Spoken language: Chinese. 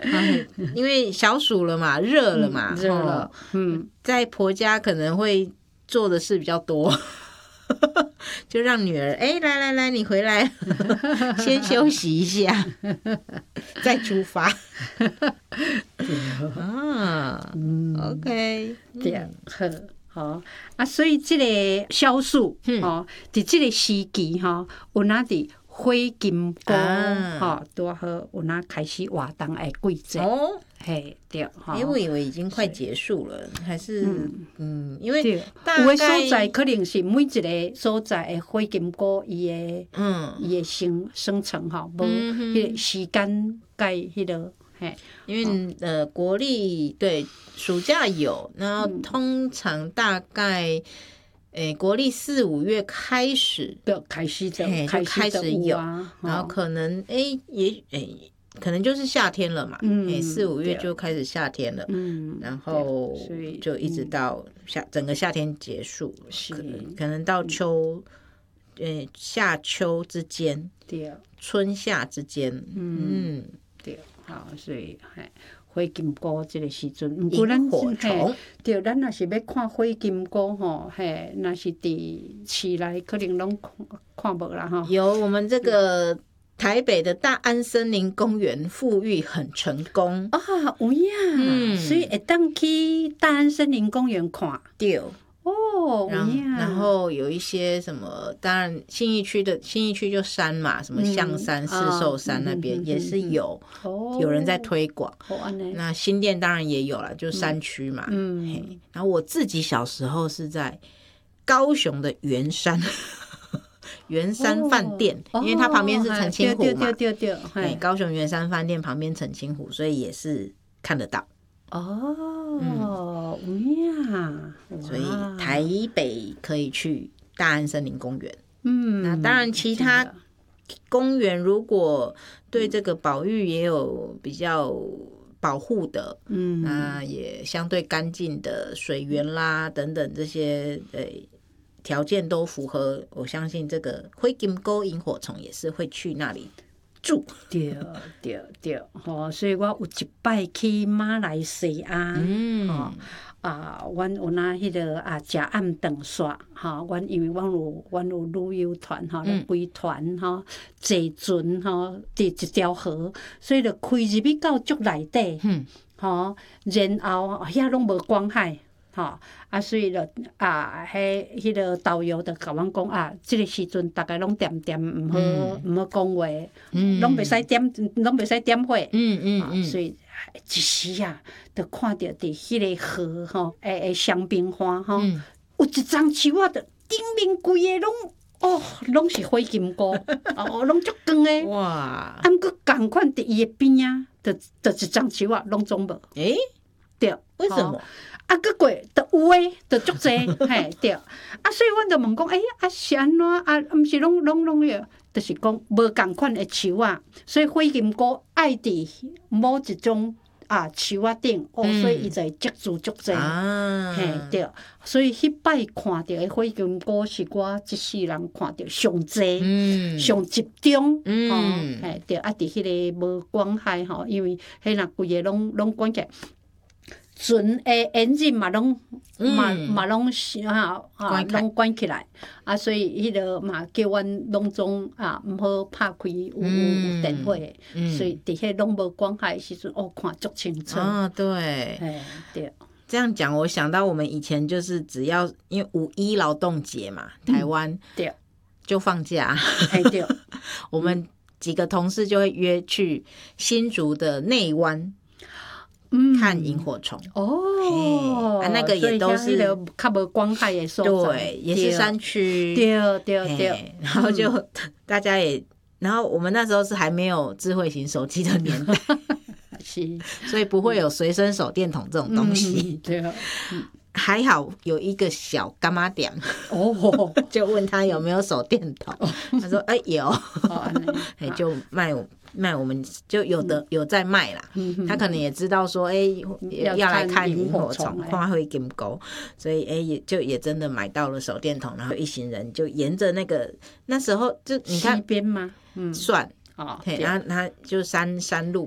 因为小暑了嘛，热了嘛， 热了， 在婆家可能会做的事比较多。就让女儿来，你回来先休息一下，再出发。OK， 对，好，所以这个小暑在这个时期有哪的火金菇多好，有哪开始活动的季节哦。嘿，对， 我以为已经快结束了，还是因为有的所在可能是每一个所在的火金菇伊的生成无迄个时间甲迄个因为国历对暑假有，然后通常大概国历4、5月开始就开始有，然后可能可能就是夏天了嘛，4、5月就开始夏天了，然后就一直到整个夏天结束，可能到夏秋之间，春夏之间， 对，好，所以火金菇这个时阵， 萤火虫， 对，咱若是要看火金菇若是伫市内可能拢看无啦有我们这个。台北的大安森林公园复育很成功有呀，所以会当去大安森林公园看。 对然后有一些什么，当然信义区就山嘛，什么象山、四兽山那边也是有人在推广。那新店当然也有啦，就山区嘛。然后我自己小时候是在高雄的圆山。圆山饭店，因为它旁边是澄清湖嘛，对，高雄圆山饭店旁边澄清湖，所以也是看得到。所以台北可以去大安森林公园。那当然其他公园如果对这个保育也有比较保护的，那也相对干净的水源啦等等这些条件都符合，我相信这个火金菇萤火虫也是会去那里住。 对，所以我有一摆去马来西亚，阮有那迄个食暗顿煞阮因为阮有旅游团规团坐船伫一条河，所以就开入去到足内底，然后遐拢无光害。所以就迄个导游就甲阮讲这个时阵大概拢掂毋好讲话，拢袂使点火，所以一时就看到伫迄个河香槟花有一丛树就顶面规个拢是火金菇，拢足光诶。哇！毋过共款伫伊诶边就一丛树拢总无。对， 为什么？ 搁过就有诶，就足济，对。所以阮就问讲，是安怎毋是拢就是讲无共款诶树所以火金菇爱伫某一种树顶，所以伊就会积住足济，对。所以迄摆看到诶火金菇是我一世人看到上济、上集中，对。伫迄个无光害因为迄若规个拢关起来。船诶引擎嘛拢关起来所以迄个嘛叫阮拢总毋好拍开有电火所以伫迄拢无光害的时阵看足清楚对对。 这样讲我想到我们以前就是只要因为5·1劳动节嘛，台湾对就放假对我们几个同事就会约去新竹的内湾看萤火虫那个也都是较无光害的所在， 对，也是山区， 对， 然后就大家也，然后我们那时候是还没有智慧型手机的年代， 是， 所以不会有随身手电筒这种东西， 对。 还好有一个小干妈店就问他有没有手电筒，他说有，就卖我们就有在卖啦，他可能也知道说要来看萤火虫，看火金菇，所以也真的买到了手电筒，然后一行人就沿着那时候就你看西边吗？ 算然后他就山路